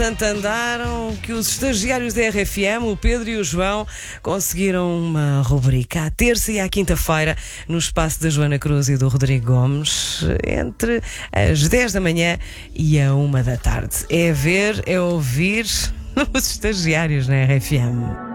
Tanto andaram que os estagiários da RFM, o Pedro e o João, conseguiram uma rubrica à terça e à quinta-feira no espaço da Joana Cruz e do Rodrigo Gomes, entre as 10 da manhã e a 1 da tarde. É ver, é ouvir os estagiários na RFM.